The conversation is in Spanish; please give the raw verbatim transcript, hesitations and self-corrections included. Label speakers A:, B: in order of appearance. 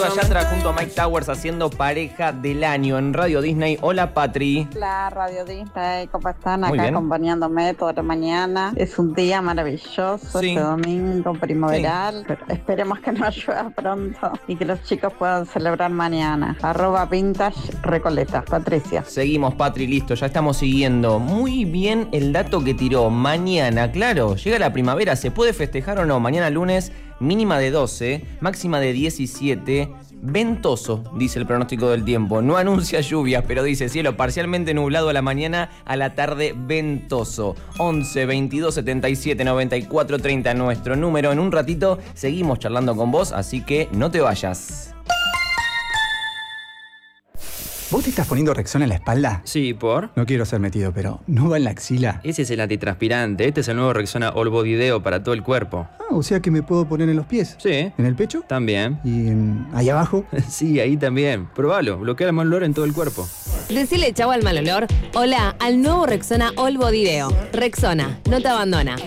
A: Seba Yatra junto a Mike Towers haciendo pareja del año en Radio Disney. Hola, Patri.
B: Hola, Radio Disney, ¿cómo están?
A: Muy
B: Acá
A: bien.
B: acompañándome toda la mañana. Es un día maravilloso,
A: Sí.
B: este domingo primaveral. Pero esperemos que no llueva pronto y que los chicos puedan celebrar mañana. Arroba Vintage Recoleta. Patricia.
A: Seguimos, Patri, listo, ya estamos siguiendo. Muy bien el dato que tiró. Mañana, claro, llega la primavera, ¿se puede festejar o no? Mañana lunes, mínima de doce, máxima de diecisiete. Ventoso, dice el pronóstico del tiempo. No anuncia lluvias, pero dice cielo parcialmente nublado a la mañana, a la tarde ventoso. once, veintidós, setenta y siete, noventa y cuatro, treinta, nuestro número. En un ratito seguimos charlando con vos, así que no te vayas.
C: ¿Vos te estás poniendo Rexona en la espalda?
D: Sí, ¿por?
C: No quiero ser metido, pero ¿no va en la axila?
D: Ese es el antitranspirante. Este es el nuevo Rexona All Body Deo para todo el cuerpo.
C: Ah, o sea que me puedo poner en los pies.
D: Sí.
C: ¿En el pecho?
D: También.
C: ¿Y en, ahí abajo?
D: Sí, ahí también. Probalo. Bloquea el mal olor en todo el cuerpo.
E: Decile chau al mal olor. Hola al nuevo Rexona All Body Deo. Rexona, no te abandona.